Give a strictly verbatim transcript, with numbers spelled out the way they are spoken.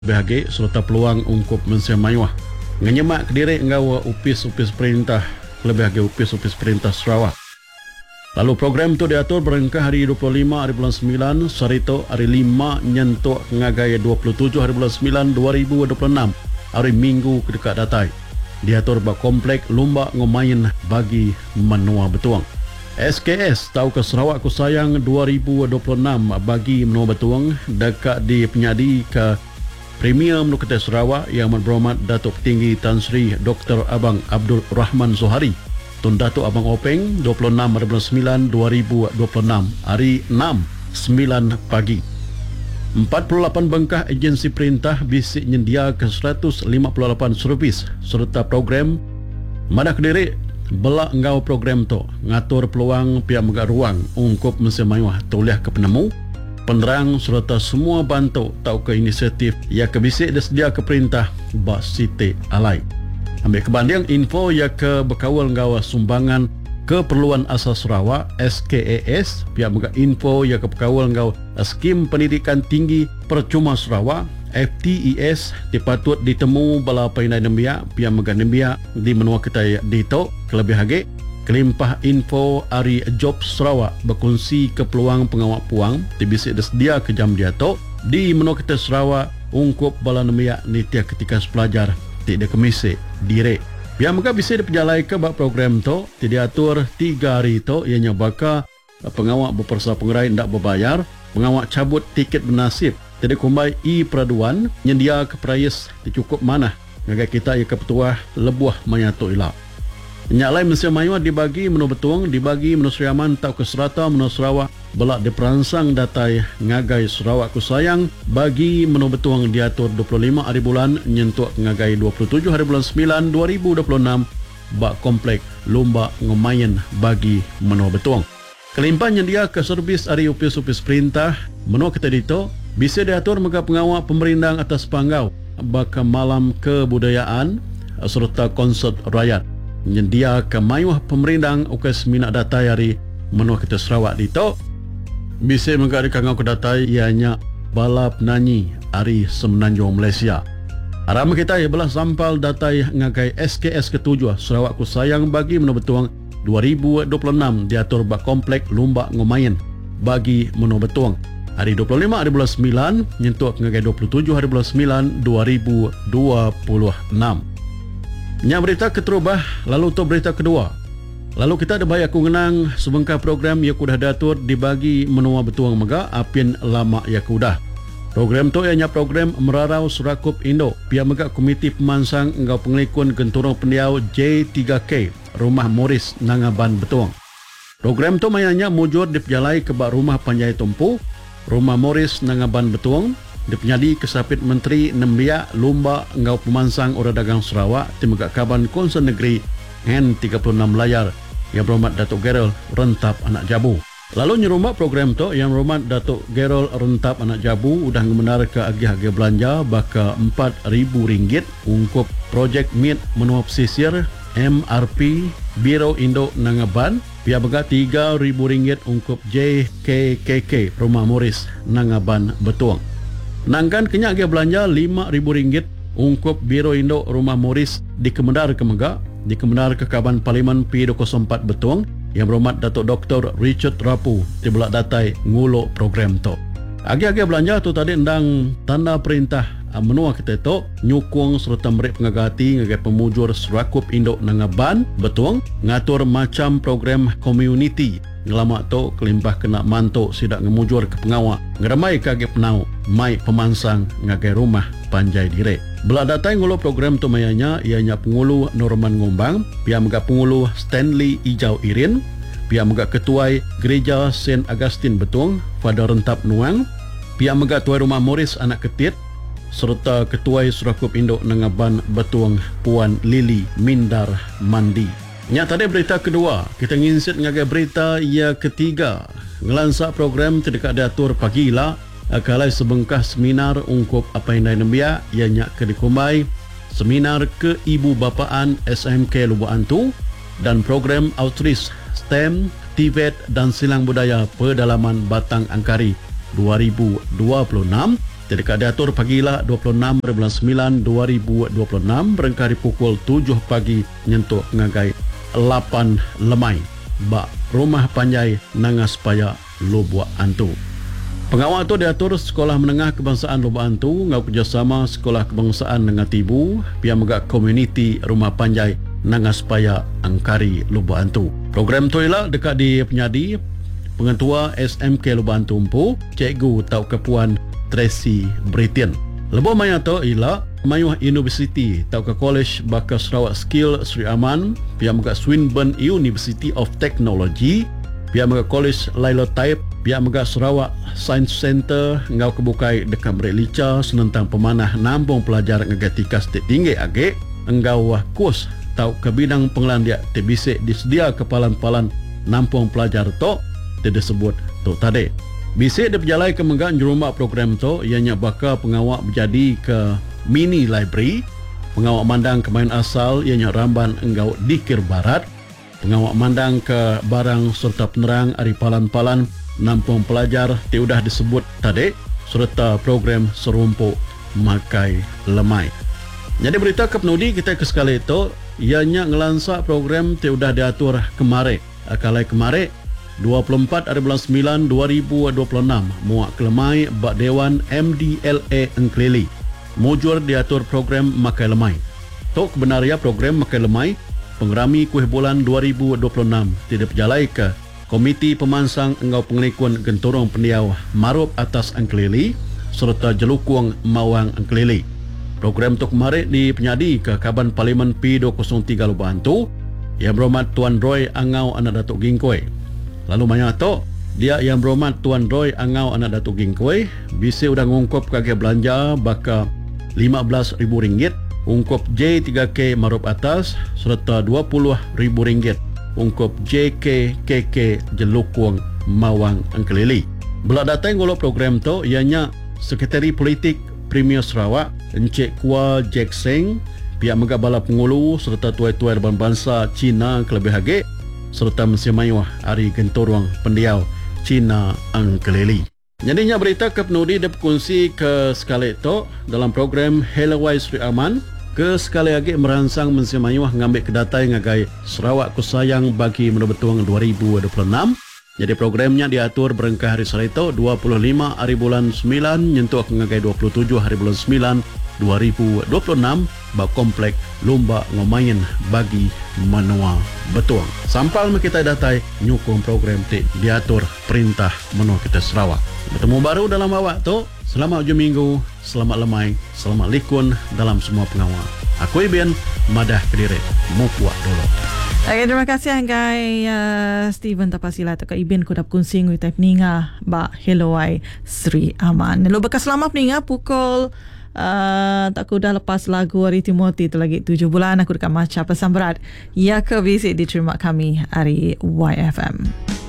Bahagi serta peluang ungkup mensia mayuah. Ngenyemak kediri ngau upis-upis perintah lebih lagi upis-upis perintah Sarawak. Lalu program tu diatur berengkah hari dua puluh lima hari bulan sembilan sarito hari lima nyentuk ngagai dua puluh tujuh hari bulan sembilan dua ribu dua puluh enam hari Minggu kedekat datai. Diatur bak komplek Lumba Ngomain bagi menua betuang. S K S tahu ke Sarawak ku sayang dua ribu dua puluh enam bagi menua betuang dekat di penyadi ke Premier Menukete Sarawak yang berhormat Datuk Tinggi Tan Sri Doktor Abang Abdul Rahman Zohari Tun Datuk Abang Openg dua puluh enam hari bulan sembilan dua ribu dua puluh enam hari enam sembilan pagi. empat puluh lapan bengkah agensi perintah bisik nyendia ke seratus lima puluh lapan servis serta program Madah Kediri belak ngau program tu ngatur peluang pihak megak ruang ungkup mesin mayuah tuliah ke penemu penerang serta semua bantu tau ke inisiatif ya ke bisik disedia ke perintah bak siti alai. Ambil kebanding info ya ke berkawal ngawa sumbangan keperluan asas Sarawak S K A S pihak megak info ya ke berkawal ngau skim pendidikan tinggi percuma Sarawak F T E S dipatut ditemu bala painai nembia pihak megak nembia di menua kita dito kelebih hage Kelimpah info Ari Job Sarawak berkongsi ke peluang pengawak puang dibisik disedia ke jam diatok di menua kita Sarawak ungkup bala nemiak nitia ketika pelajar tidak kemisi direk. Biar mereka bisa diperjalai ke bak program tu diatur tiga hari tu ianya baka pengawak berpersa pengerai tidak berbayar, pengawak cabut tiket bernasib tidak kumbai e-peraduan nyendia ke prayis dicukup mana ngagai kita ia kepetua lebuah mayatu ilap. Nyak lain mesia mayuah dibagi menu betuang, dibagi menu Seriaman tau ke serata menu Sarawak belak diperansang datai ngagai Sarawak ku sayang bagi menu betuang diatur dua puluh lima hari bulan nyentuk ngagai dua puluh tujuh hari bulan sembilan dua ribu dua puluh enam bak komplek Lumba Ngomain bagi menu betuang. Kelimpahan yang dia ke servis hari upis-upis perintah menu kita dito bisa diatur mega pengawak pemerintah atas panggau bak malam kebudayaan serta konsert rakyat. Nyendia ke mayuah pemerintah ukas minat datai hari menua kita Sarawak dito bisa mengari kangau ke datai ianya balap nanyi hari Semenanjung Malaysia. Aram kita ia belah sampal datai ngagai S K S ketujuh Sarawak ku sayang bagi menua betuang dua ribu dua puluh enam diatur bak komplek Lumba Ngomain bagi menua betuang hari dua puluh lima hari bulan sembilan nyentuk ngagai dua puluh tujuh hari bulan sembilan dua ribu dua puluh enam. Nya berita keterubah lalu tu berita kedua. Lalu kita ada banyak aku ngenang sebengkah program yang kudah datur dibagi menua betuang mega apin lama ya kudah. Program tu ianya program merarau Surakup Indo pihak mega komiti pemansang engau pengelikun genturong pendiau J tiga K Rumah Moris Nangaban Betuang. Program tu mayanya mujur diperjalai ke bak rumah Panjai Tumpu Rumah Moris Nangaban Betuang dipenyadi kesapit Menteri Nembia Lumba Engau Pemansang Orang Dagang Sarawak Timegak Kaban Konsen Negeri N tiga puluh enam layar yang berhormat Datuk Gerald Rentap Anak Jabu. Lalu nyerumah program tu yang berhormat Datuk Gerald Rentap Anak Jabu udah ngemenar ke agih-agih belanja baka empat ribu ringgit ungkup projek mit menua pesisir M R P Biro Indo Nangaban pihak bega tiga ribu ringgit ungkup J K K K Rumah Moris Nangaban Betuang. Nangkan kenyak dia belanja lima ribu ringgit ungkup Biro Indo Rumah Moris di Kemendar ke Mega, di Kemendar ke Kaban Parlimen P dua kosong empat Betuang yang berhormat Datuk Doktor Richard Rapu di belak datai nguluk program tu. Agi-agi belanja tu tadi endang tanda perintah menua kita tu nyukung serta merik pengagati ngagai pemujur Surakup Indo Nangaban Betuang ngatur macam program community ngelamak tu kelimpah kena mantuk sidak ngemujur ke pengawak ngeramai kage penau mai pemansang ngagai rumah Panjai Direk. Belak datai ngulu program tu mayanya ianya pengulu Norman Ngombang, pihak megak pengulu Stanley Ijau Irin, pihak megak ketuai Gereja Saint Augustine Betuang Father Rentap Nuang, pihak megak tuai Rumah Moris Anak Ketit serta ketuai Surakup Indo Nangaban Betuang Puan Lili Mindar Mandi. Nya tadi berita kedua, kita nginsit ngagai berita ia ketiga. Ngelansak program terdekat diatur pagilah akalai sebengkah seminar ungkup apa yang nembia ianya ke dikumbai seminar ke ibu bapaan S M K Lubuk Antu dan program outreach STEM, T V E T dan Silang Budaya Pedalaman Batang Angkari dua ribu dua puluh enam Dekat diatur pagilah dua puluh enam hari bulan sembilan dua ribu dua puluh enam berengkah di pukul tujuh pagi nyentuh ngagai lapan lemai bak rumah panjai nangas paya Lubuk Antu. Pengawal tu diatur Sekolah Menengah Kebangsaan Lubuk Antu ngau kerjasama Sekolah Kebangsaan Nenga Tibu pihak megak komuniti rumah panjai nangas paya Angkari Lubuk Antu. Program tu ialah dekat di penyadi Pengetua S M K Lubuk Antu Empu Cikgu Tau Kepuan Tracy Britain. Lebih banyak tu ialah Mayuh University Tau ke College Bakar Sarawak Skill Sri Aman pihak megak Swinburne University of Technology pihak megak College Lailo Taib pihak megak Sarawak Science Center ngau kebukai dekat Merik Lica senentang pemanah nampung pelajar ngagatika stik tinggi age engau kurs tau ke bidang pengelandiak tebisik disedia kepalan-palan nampung pelajar tu disebut tu tadi. Bisik dia berjalai ke menggak jurumak program tu ianya bakal pengawak berjadi ke mini library, pengawak mandang ke main asal ianya ramban enggau dikir barat, pengawak mandang ke barang serta penerang ari palan-palan nampung pelajar tiudah disebut tadi serta program serumpuk makai lemai. Jadi berita ke penudi kita ke sekali itu ianya ngelansak program tiudah diatur kemarin. Akalai kemarin dua puluh empat hari bulan sembilan dua ribu dua puluh enam muak kelemai bak Dewan M D L A Engkelili mujur diatur program makai lemai. Tok kebenaria program makai lemai pengerami kuih bulan dua ribu dua puluh enam tidak berjalai ke Komiti Pemansang Engau Pengelikun Gentorong Pendiau Marup Atas Engkelili serta Jelukung Mawang Engkelili. Program tu kemarin di penyadi ke Kaban Parlimen P dua kosong tiga Lubuk Antu yang berhormat Tuan Roy Angau anak Datuk Gingkoi. Lalu banyak tu dia yang berhormat Tuan Roy Angau anak Datuk Gingkoi bisa sudah ngungkup kaki belanja baka lima belas ribu ringgit, ungkup J tiga K Marup Atas serta dua puluh ribu ringgit ungkup J K K K Jelukung Mawang Engkelili. Belak datang ngolok program tu ianya Sekretari Politik Premier Sarawak Encik Kua Jack Seng, pihak megak bala pengulu serta tuai-tuai Dewan Bangsa Cina kelebih hage serta Mesir Mayuh Ari Gentorong Pendiau Cina Engkelili. Jadinya berita ke penudi dia berkongsi ke sekali itu dalam program Helawai Sri Aman ke sekali lagi merangsang Mesir Mayuh ngambil kedatai ngagai Sarawak Kusayang bagi Menebetuang dua ribu dua puluh enam. Jadi programnya diatur berengkah hari Selasa dua puluh lima hari bulan sembilan nyentuh ngagai dua puluh tujuh hari bulan sembilan dua ribu dua puluh enam bak komplek Lomba Ngomain bagi Menua Betuang. Sampal kita datai nyukung program ti diatur perintah menua kita Sarawak. Bertemu baru dalam awak tu. Selamat hujung minggu, selamat lemai, selamat likun dalam semua pengawal. Aku Ibin, Madah Kediri, Mupuak dulu. Okay, terima kasih Anggai uh, Steven Tapasila atau Ibin ku dap kunsing with peninga ba Helawai Sri Aman. Lo bekas selamat peninga pukul uh, tak ku dah lepas lagu Hari Timothy tu lagi tujuh bulan aku dekat macam pesan berat. Ya ke visit di terima kami hari Y F M.